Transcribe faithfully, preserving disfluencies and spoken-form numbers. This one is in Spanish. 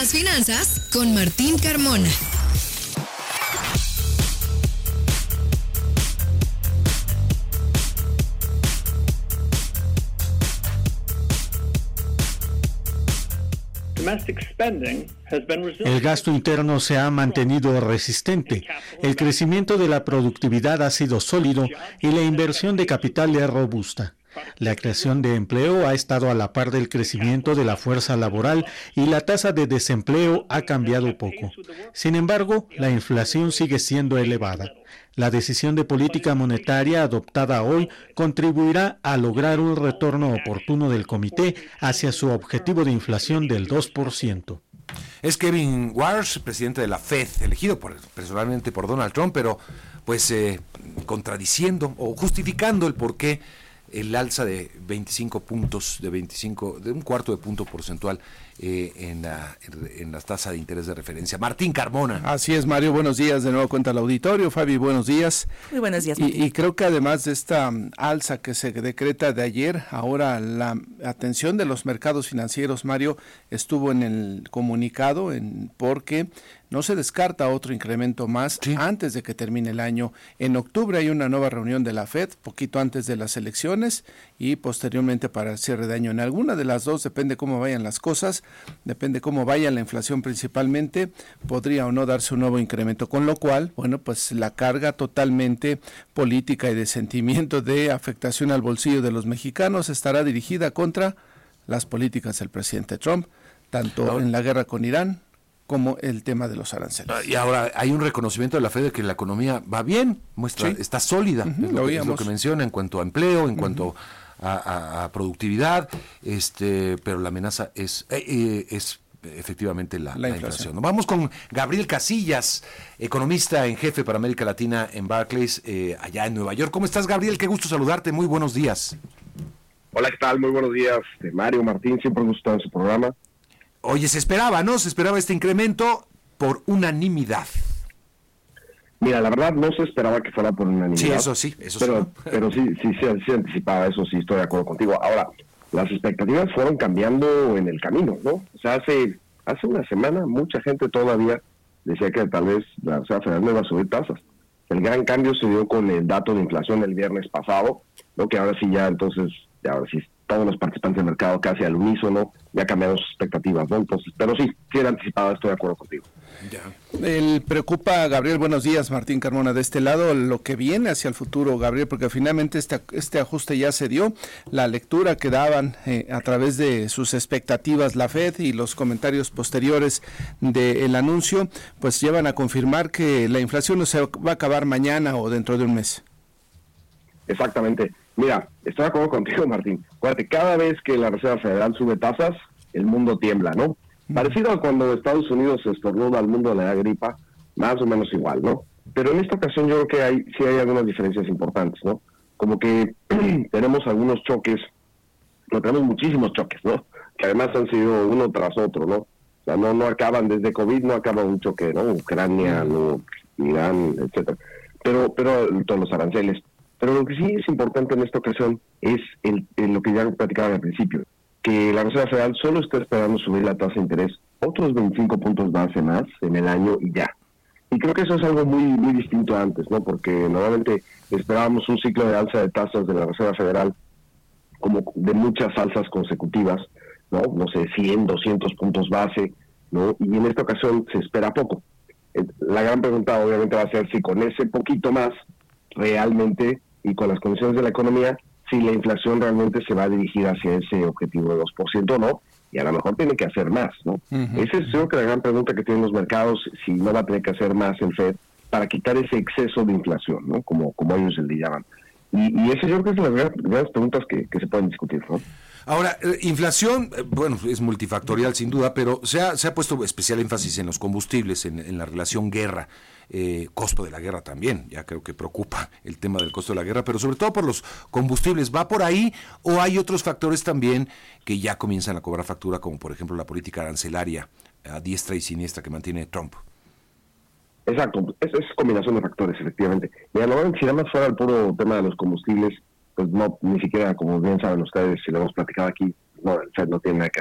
las finanzas con Martín Carmona. El gasto interno se ha mantenido resistente, el crecimiento de la productividad ha sido sólido y la inversión de capital es robusta. La creación de empleo ha estado a la par del crecimiento de la fuerza laboral y la tasa de desempleo ha cambiado poco. Sin embargo, la inflación sigue siendo elevada. La decisión de política monetaria adoptada hoy contribuirá a lograr un retorno oportuno del comité hacia su objetivo de inflación del dos por ciento. Es Kevin Warsh, presidente de la Fed, elegido por, personalmente por Donald Trump, pero pues eh, contradiciendo o justificando el porqué el alza de veinticinco puntos, de veinticinco, de un cuarto de punto porcentual eh, en, la, en la tasa de interés de referencia. Martín Carmona. Así es, Mario, buenos días, de nuevo cuenta al auditorio. Fabi, buenos días. Muy buenos días, Martín. Y, y creo que además de esta um, alza que se decreta de ayer, ahora la atención de los mercados financieros, Mario, estuvo en el comunicado en porque no se descarta otro incremento más sí. antes de que termine el año. En octubre hay una nueva reunión de la Fed, poquito antes de las elecciones y posteriormente para el cierre de año. En alguna de las dos, depende cómo vayan las cosas, depende cómo vaya la inflación principalmente, podría o no darse un nuevo incremento, con lo cual, bueno, pues la carga totalmente política y de sentimiento de afectación al bolsillo de los mexicanos estará dirigida contra las políticas del presidente Trump, tanto en la guerra con Irán, como el tema de los aranceles. Y ahora hay un reconocimiento de la Fed de que la economía va bien, muestra, sí. está sólida, uh-huh, es, lo que, es lo que menciona en cuanto a empleo, en uh-huh. cuanto a, a, a productividad, este, pero la amenaza es, eh, es efectivamente la, la, la inflación. inflación. Vamos con Gabriel Casillas, economista en jefe para América Latina en Barclays, eh, allá en Nueva York. ¿Cómo estás, Gabriel? Qué gusto saludarte, muy buenos días. Hola, ¿qué tal? Muy buenos días, Mario, Martín, siempre me gusta en su programa. Oye, se esperaba, ¿no? Se esperaba este incremento por unanimidad. Mira, la verdad no se esperaba que fuera por unanimidad. Sí, eso sí, eso pero, sí. Pero sí, sí, sí, sí anticipaba, eso sí, estoy de acuerdo contigo. Ahora, las expectativas fueron cambiando en el camino, ¿no? O sea, hace, hace una semana mucha gente todavía decía que tal vez la Reserva Federal no iba a subir tasas. El gran cambio se dio con el dato de inflación el viernes pasado, ¿no? Que ahora sí ya, entonces, ya ahora sí todos los participantes del mercado casi al unísono ya cambiaron sus expectativas, ¿no? Entonces, pero sí, sí era anticipado, estoy de acuerdo contigo. Ya. El preocupa, Gabriel, buenos días, Martín Carmona, de este lado, lo que viene hacia el futuro, Gabriel, porque finalmente este, este ajuste ya se dio, la lectura que daban eh, a través de sus expectativas la Fed y los comentarios posteriores del anuncio, pues llevan a confirmar que la inflación no se va a acabar mañana o dentro de un mes. Exactamente. Mira, estoy de acuerdo contigo, Martín. Acuérdate, cada vez que la Reserva Federal sube tasas, el mundo tiembla, ¿no? Parecido a cuando Estados Unidos estornuda al mundo le da gripa, más o menos igual, ¿no? Pero en esta ocasión yo creo que hay sí hay algunas diferencias importantes, ¿no? Como que tenemos algunos choques, no tenemos muchísimos choques, ¿no? Que además han sido uno tras otro, ¿no? O sea, no no acaban, desde COVID no acaba un choque, ¿no? Ucrania, no, Irán, etcétera. Pero, pero todos los aranceles. Pero lo que sí es importante en esta ocasión es el, el lo que ya platicaba al principio, que la Reserva Federal solo está esperando subir la tasa de interés otros veinticinco puntos base más en el año y ya. Y creo que eso es algo muy muy distinto a antes, ¿no? Porque normalmente esperábamos un ciclo de alza de tasas de la Reserva Federal como de muchas alzas consecutivas, ¿no? No sé, cien, doscientos puntos base, ¿no? Y en esta ocasión se espera poco. La gran pregunta obviamente va a ser si con ese poquito más realmente y con las condiciones de la economía, si la inflación realmente se va a dirigir hacia ese objetivo de dos por ciento o no, y a lo mejor tiene que hacer más, ¿no? Uh-huh. Esa es creo que la gran pregunta que tienen los mercados, si no va a tener que hacer más el Fed para quitar ese exceso de inflación, ¿no? Como, como ellos le llaman. Y, y esa yo creo que es las grandes preguntas que, que se pueden discutir, ¿no? Ahora, eh, inflación, eh, bueno, es multifactorial sin duda, pero se ha, se ha puesto especial énfasis en los combustibles, en, en la relación guerra, eh, costo de la guerra también, ya creo que preocupa el tema del costo de la guerra, pero sobre todo por los combustibles. ¿Va por ahí o hay otros factores también que ya comienzan a cobrar factura, como por ejemplo la política arancelaria a diestra y siniestra que mantiene Trump? Exacto, es, es combinación de factores, efectivamente. Mira, no, si nada más fuera el puro tema de los combustibles, pues no, ni siquiera, como bien saben ustedes, si lo hemos platicado aquí, no, el Fed no tiene nada que